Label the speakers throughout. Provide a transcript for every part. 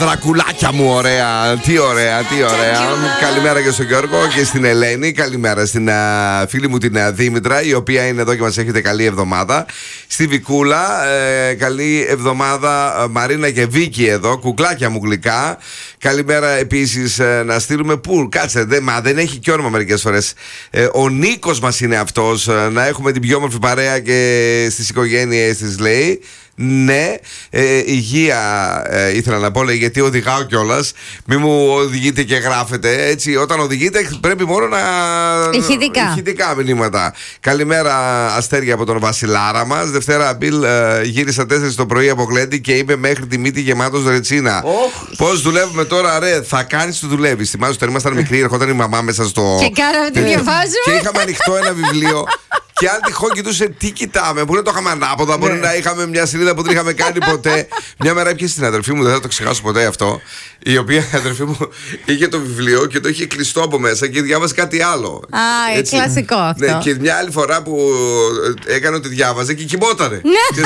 Speaker 1: Δρακουλάκια μου, ωραία. Τι ωραία, τι ωραία. Καλημέρα και στον Γιώργο και στην Ελένη. Καλημέρα στην φίλη μου την Δήμητρα, η οποία είναι εδώ και μας έχετε καλή εβδομάδα. Στη Βικούλα, καλή εβδομάδα Μαρίνα και Βίκη εδώ. Κουκλάκια μου γλυκά. Καλημέρα επίσης να στείλουμε. Πού, κάτσε, δεν έχει και όνομα μερικές φορές. Ο Νίκος μας είναι αυτός. Να έχουμε την πιο όμορφη παρέα και στις οικογένειες της, λέει. Ναι, υγεία ήθελα να πω, λέει, γιατί οδηγάω κιόλας. Μη μου οδηγείτε και γράφετε έτσι. Όταν οδηγείτε πρέπει μόνο να. Ηχητικά μηνύματα. Καλημέρα, αστέρια από τον Βασιλάρα μας. Δευτέρα, Μπιλ, γύρισα 4 το πρωί από Γλέντι και είμαι μέχρι τη μύτη γεμάτος ρετσίνα. Πώς δουλεύουμε τώρα, ρε, θα κάνεις το δουλεύεις. Θυμάσαι όταν ήμασταν μικροί, ερχόταν η μαμά μέσα στο.
Speaker 2: Και κάναμε τη διαβάζουμε.
Speaker 1: Και είχαμε ανοιχτό ένα βιβλίο. Και αν τυχόν κοιτούσε τι κοιτάμε, μπορεί να το είχαμε ανάποδα, μπορεί να είχαμε μια σελίδα που δεν είχαμε κάνει ποτέ. Μια μέρα έπιασε την αδερφή μου, δεν θα το ξεχάσω ποτέ αυτό. Η οποία η αδερφή μου είχε το βιβλίο και το είχε κλειστό από μέσα και διάβαζε κάτι άλλο.
Speaker 2: Έτσι. Κλασικό αυτό.
Speaker 1: Ναι, και μια άλλη φορά που έκανε ότι διάβαζε και κοιμότανε.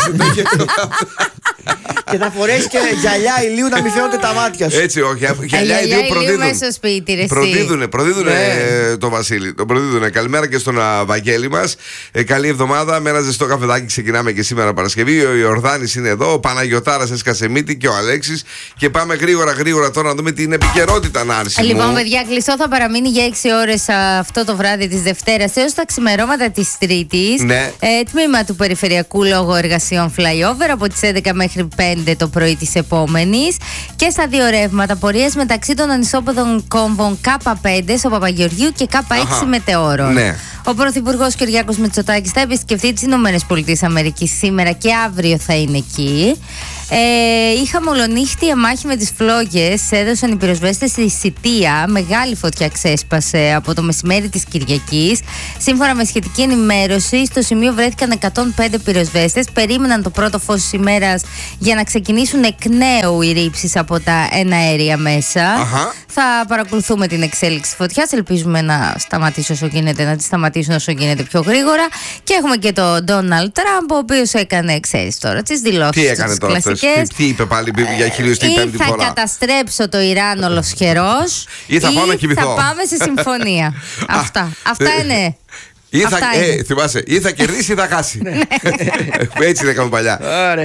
Speaker 3: Και θα φορέσει και γυαλιά ηλίου να μην φαίνονται τα μάτια σου.
Speaker 1: Έτσι, όχι. Γυαλιά ηλίου προδίδουν.
Speaker 2: Μέσα στο σπίτι, ρε.
Speaker 1: Προδίδουνε το Βασίλη. Τον προδίδουνε. Καλημέρα και στον Βαγγέλη μας. Καλή εβδομάδα. Με ένα ζεστό καφεδάκι ξεκινάμε και σήμερα Παρασκευή. Ο Ιορδάνης είναι εδώ. Ο Παναγιωτάρας έσκασε μύτη και ο Αλέξης. Και πάμε γρήγορα τώρα να δούμε την επικαιρότητα, Νάρση.
Speaker 2: Λοιπόν, παιδιά, κλειστό θα παραμείνει για 6 ώρες αυτό το βράδυ της Δευτέρας έως τα ξημερώματα της Τρίτης.
Speaker 1: Ναι.
Speaker 2: Τμήμα του Περιφερειακού Λόγω Εργασιών Flyover από τις 11 μέχρι 5 το πρωί της επόμενης. Και στα δύο ρεύματα πορείες μεταξύ των ανισόπεδων κόμβων K5 στο Παπαγεωργίου και K6 Μετεώρων.
Speaker 1: Ναι.
Speaker 2: Ο Πρωθυπουργός Κυριάκος Μητσοτάκης θα επισκεφτεί τις ΗΠΑ σήμερα και αύριο θα είναι εκεί. Είχαμε ολονύχτια μάχη με τις φλόγες. Έδωσαν οι πυροσβέστες στη Σιτία. Μεγάλη φωτιά ξέσπασε από το μεσημέρι της Κυριακής. Σύμφωνα με σχετική ενημέρωση, στο σημείο βρέθηκαν 105 πυροσβέστες. Περίμεναν το πρώτο φως της ημέρας για να ξεκινήσουν εκ νέου οι ρήψεις από τα εναέρια μέσα. Θα παρακολουθούμε την εξέλιξη της φωτιάς. Ελπίζουμε να σταματήσει όσο γίνεται, να τη σταματήσουν όσο γίνεται πιο γρήγορα. Και έχουμε και τον Ντόναλντ Τραμπ, ο οποίος έκανε, ξέρεις τώρα, τις δηλώσεις.
Speaker 1: Τι έκανε τώρα αυτές, τι είπε πάλι για 15η φορά.
Speaker 2: Θα καταστρέψω το Ιράν ολοσχερός
Speaker 1: ή θα πάω να κοιμηθώ.
Speaker 2: Θα πάμε σε συμφωνία. Αυτά είναι.
Speaker 1: Θυμάσαι, ή θα κερδίσει ή θα χάσει. Έτσι λέγαμε παλιά.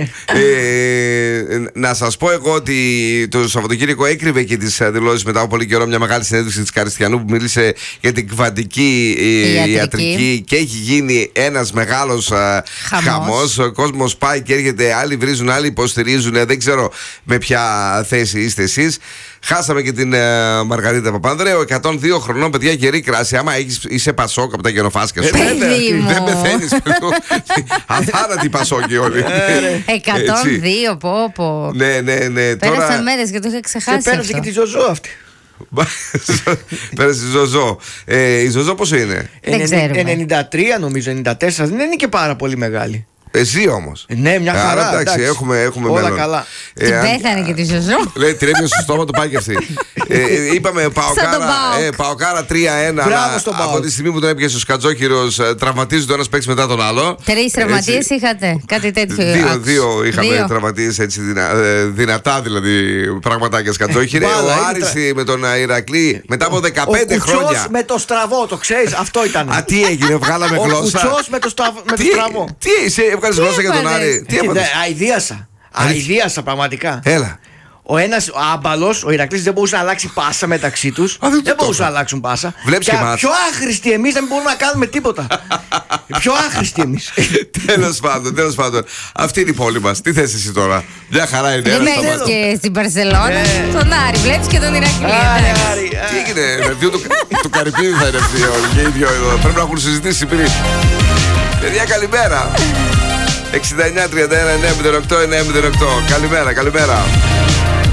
Speaker 1: Να σας πω εγώ ότι το Σαββατοκύριακο έκρυβε και τις δηλώσεις μετά από πολύ καιρό μια μεγάλη συνέντευξη της Καριστιανού που μίλησε για την κβαντική ιατρική και έχει γίνει ένας μεγάλος χαμός. Ο κόσμος πάει και έρχεται, άλλοι βρίζουν, άλλοι υποστηρίζουν. Δεν ξέρω με ποια θέση είστε εσείς. Χάσαμε και την Μαργαρίτα Παπανδρέου, 102 χρονών, παιδιά, γερή κράση. Άμα είσαι Πασόκ από τα γενοφάσκια σου, δεν πεθαίνεις. Αθάνατοι Πασόκοι όλοι.
Speaker 2: 102, πω.
Speaker 1: Ναι.
Speaker 2: Πέρασαν μέρες και το είχα ξεχάσει.
Speaker 3: Και πέρασε και τη Ζωζό αυτή.
Speaker 1: Πέρασε η Ζωζό. Η Ζωζό πόσο είναι?
Speaker 3: 93 νομίζω, 94. Δεν είναι και πάρα πολύ μεγάλη.
Speaker 1: Εσύ όμως.
Speaker 3: Ναι, μια χαρά.
Speaker 1: Άρα, εντάξει, έχουμε
Speaker 3: όλα
Speaker 1: μέλλον.
Speaker 3: καλά.
Speaker 2: Την πέθανε και τη Ζωζό.
Speaker 1: Λέει τρέμει στο στόμα του, πάει και αυτή. Είπαμε Παοκάρα 3-1. Από τη στιγμή που τον έπιασε ο Σκατζόχυρος, τραυματίζονται ο ένας παίκτης μετά τον άλλο.
Speaker 2: 3 τραυματίες είχατε, κάτι τέτοιο.
Speaker 1: 2 είχαμε τραυματίες έτσι δυνατά, δηλαδή πραγματάκια Σκατζόχυρε. Ο Άρης με τον Ηρακλή μετά από 15 χρόνια.
Speaker 3: Ο Κουτσός με το στραβό, το ξέρεις, αυτό ήταν.
Speaker 1: Α, τι έγινε, βγάλαμε γλώσσα.
Speaker 3: Ο Κουτσός με το στραβό.
Speaker 1: Τι είσαι, έβγαλες γλώσσα για τον Άρη? Τι έπαθες?
Speaker 3: Αηδίασα πραγματικά.
Speaker 1: Έλα.
Speaker 3: Ο ένας άμπαλος, ο Ηρακλής, δεν μπορούσε να αλλάξει πάσα μεταξύ τους. Δεν μπορούσαν να αλλάξουν πάσα.
Speaker 1: Βλέπεις και εμάς.
Speaker 3: Πιο άχρηστοι εμείς δεν μπορούμε να κάνουμε τίποτα. Πιο άχρηστοι εμείς.
Speaker 1: Τέλος πάντων. Αυτή είναι η πόλη μας. Τι θες εσύ τώρα? Μια χαρά είναι.
Speaker 2: Δεν μένεις και στην Μπαρσελόνα. Τον Άρη, βλέπεις και τον Ηρακλή.
Speaker 1: Τι έγινε, του Καρυπίδη θα είναι αυτοί όλοι και οι ίδιο εδώ. Πρέπει να έχουν συζητήσει πριν. Παιδιά, καλημέρα. 69 31 908 908. Καλημέρα.